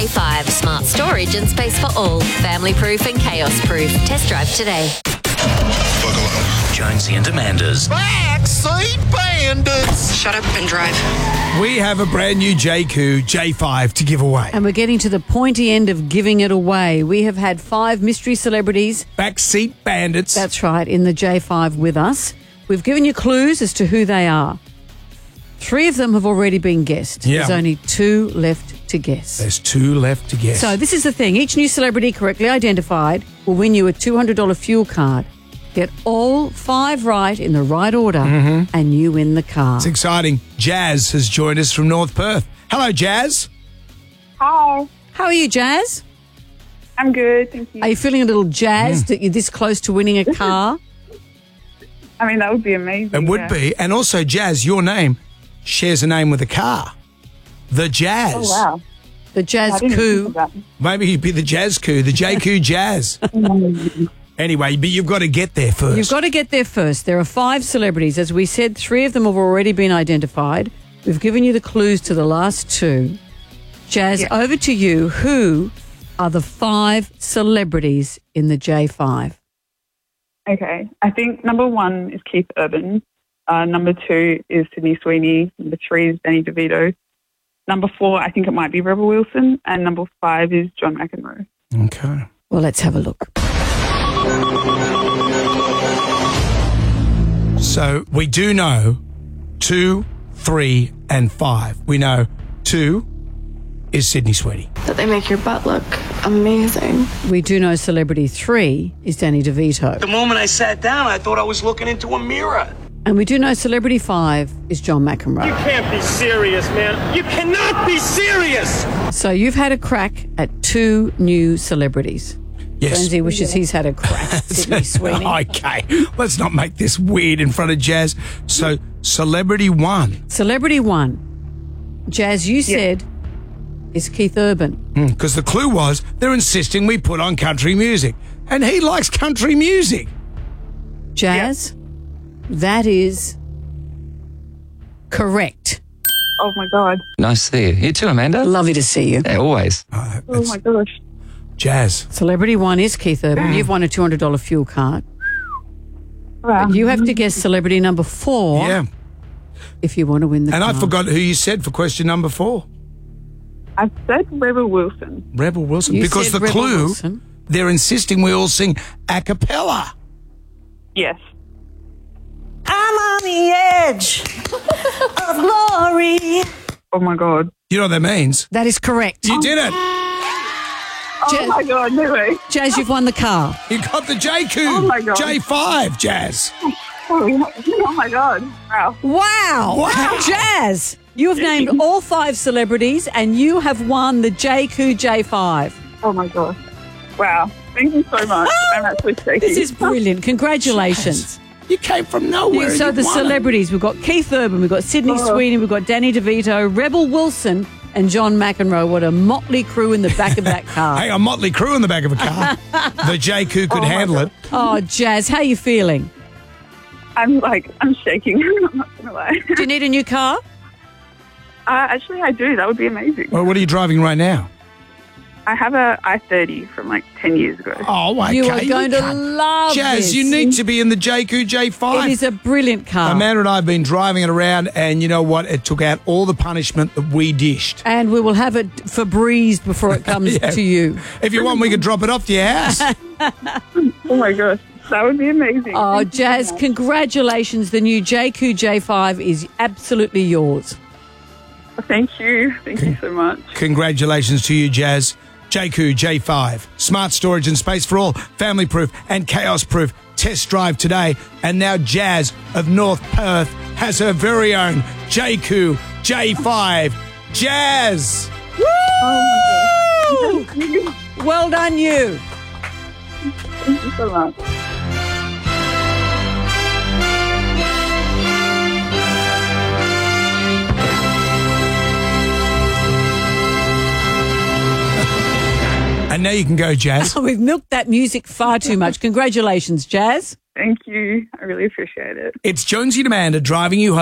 J5. Smart storage and space for all. Family proof and chaos proof. Test drive today. Buckle up. Jonesy and Amanda's Backseat Bandits. Shut up and drive. We have a brand new JQ J5 to give away. And we're getting to the pointy end of giving it away. We have had 5 mystery celebrities. Backseat Bandits. That's right, in the J5 with us. We've given you clues as to who they are. 3 of them have already been guessed. Yeah. There's only 2 left to guess. There's 2 left to guess. So this is the thing. Each new celebrity correctly identified will win you a $200 fuel card. Get all 5 right in the right order and you win the car. It's exciting. Jazz has joined us from North Perth. Hello, Jazz. Hi, How are you, Jazz? I'm good, thank you. Are you feeling a little jazzed that you're this close to winning a car? I mean, that would be amazing. It would be. And also, Jazz, your name shares a name with a car. The Jazz. Oh, wow. The Jazz I didn't Coup. think of Maybe you'd be the Jazz Coup, the JQ Jazz. Anyway, but you've got to get there first. You've got to get there first. There are 5 celebrities. As we said, 3 of them have already been identified. We've given you the clues to the last 2. Jazz, over to you. Who are the 5 celebrities in the J5? Okay, I think number 1 is Keith Urban. Number 2 is Sydney Sweeney. Number 3 is Danny DeVito. Number 4, I think it might be Rebel Wilson. And number 5 is John McEnroe. Okay. Well, let's have a look. So we do know 2, 3, and 5. We know 2 is Sydney Sweeney. That they make your butt look amazing. We do know celebrity 3 is Danny DeVito. The moment I sat down, I thought I was looking into a mirror. And we do know celebrity 5 is John McEnroe. Can't be serious, man. You cannot be serious. So you've had a crack at 2 new celebrities. Yes. Jonesy wishes he's had a crack at Sydney Sweeney. Okay, let's not make this weird in front of Jazz. So, celebrity 1. Celebrity 1, Jazz, you said, is Keith Urban. Because the clue was they're insisting we put on country music. And he likes country music. Jazz, that is correct. Oh, my God. Nice to see you. You too, Amanda? Lovely to see you. Yeah, always. Oh, my gosh. Jazz. Celebrity 1 is Keith Urban. You've won a $200 fuel card. Wow. You have to guess celebrity number 4 Yeah. if you want to win the And car. I forgot who you said for question number 4. I said Rebel Wilson. Rebel Wilson. You Because said the Rebel clue, Wilson. they're insisting we all sing a cappella. Yes. I'm on the edge of glory. Oh, my God. You know what that means? That is correct. You did it. Oh, my God. No way. Jazz, you've won the car. You got the JQ Oh, my God. J5, Jazz. Oh, my God. Wow. Wow. Wow. Jazz, you have named all 5 celebrities and you have won the JQ J5. Oh, my God. Wow. Thank you so much. I'm actually shaking. This is brilliant. Congratulations. You came from nowhere. So and the you won it. celebrities, we've got Keith Urban, we've got Sydney Sweeney, we've got Danny DeVito, Rebel Wilson and John McEnroe. What a motley crew in the back of that car. Hey, a motley crew in the back of a car. The JQ could handle it. Oh, Jazz, how are you feeling? I'm shaking. I'm not going to lie. Do you need a new car? Actually, I do. That would be amazing. Well, what are you driving right now? I have a i30 from 10 years ago. Oh, okay. You are going to can't- love Jazz, this. you need to be in the JQ J5. It is a brilliant car. Amanda and I have been driving it around, and you know what? It took out all the punishment that we dished. And we will have it Febrezed before it comes Yeah. to you. If you want, we could drop it off to your house. Oh, my gosh. That would be amazing. Oh, Thank you Jazz, so much. congratulations. The new JQ J5 is absolutely yours. Thank you. Thank you so much. Congratulations to you, Jazz. JQ J5. Smart storage and space for all. Family proof and chaos proof. Test drive today. And now Jazz of North Perth has her very own JQ J5. Jazz! Oh, my gosh. Thank you. Well done, you. Thank you so much. And now you can go, Jazz. We've milked that music far too much. Congratulations, Jazz. Thank you. I really appreciate it. It's Jonesy and Amanda driving you home.